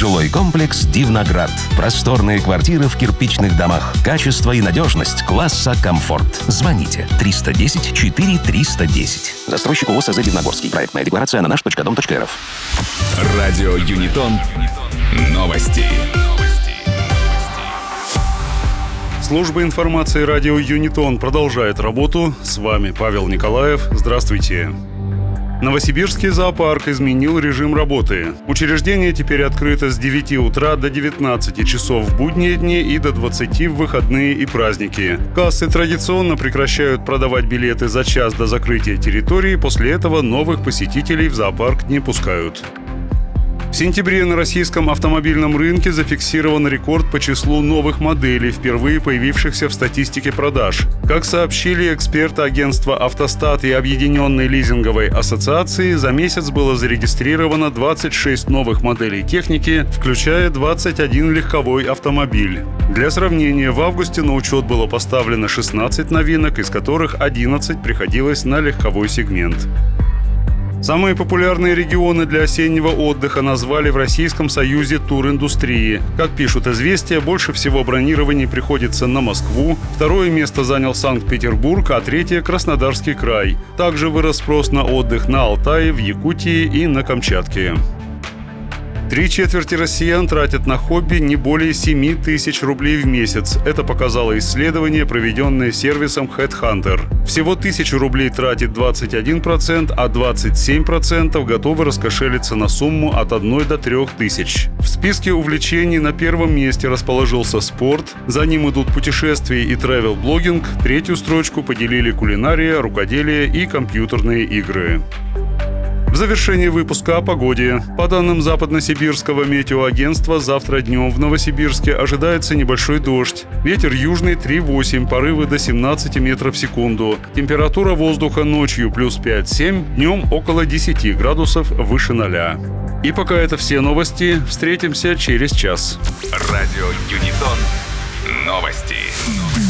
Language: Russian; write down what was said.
Жилой комплекс «Дивноград». Просторные квартиры в кирпичных домах. Качество и надежность класса «Комфорт». Звоните 310 4 310. Застройщик ООО «СЗ Дивногорский». Проектная декларация на наш.дом.рф. Радио Юнитон. Новости. Служба информации радио Юнитон продолжает работу. С вами Павел Николаев. Здравствуйте. Новосибирский зоопарк изменил режим работы. Учреждение теперь открыто с 9 утра до 19 часов в будние дни и до 20 в выходные и праздники. Кассы традиционно прекращают продавать билеты за час до закрытия территории, после этого новых посетителей в зоопарк не пускают. В сентябре на российском автомобильном рынке зафиксирован рекорд по числу новых моделей, впервые появившихся в статистике продаж. Как сообщили эксперты агентства «Автостат» и Объединенной лизинговой ассоциации, за месяц было зарегистрировано 26 новых моделей техники, включая 21 легковой автомобиль. Для сравнения, в августе на учет было поставлено 16 новинок, из которых 11 приходилось на легковой сегмент. Самые популярные регионы для осеннего отдыха назвали в Российском союзе туриндустрии. Как пишут «Известия», больше всего бронирований приходится на Москву, второе место занял Санкт-Петербург, а третье – Краснодарский край. Также вырос спрос на отдых на Алтае, в Якутии и на Камчатке. 3/4 россиян тратят на хобби не более 7 тысяч рублей в месяц. Это показало исследование, проведенное сервисом HeadHunter. Всего 1000 рублей тратит 21%, а 27% готовы раскошелиться на сумму от 1 до 3 тысяч. В списке увлечений на первом месте расположился спорт, за ним идут путешествия и travel-блогинг, третью строчку поделили кулинария, рукоделие и компьютерные игры. В завершении выпуска о погоде. По данным Западно-Сибирского метеоагентства, завтра днем в Новосибирске ожидается небольшой дождь. Ветер южный 3,8, порывы до 17 метров в секунду. Температура воздуха ночью плюс 5-7, днем около 10 градусов выше 0. И пока это все новости. Встретимся через час. Радио Юнитон. Новости.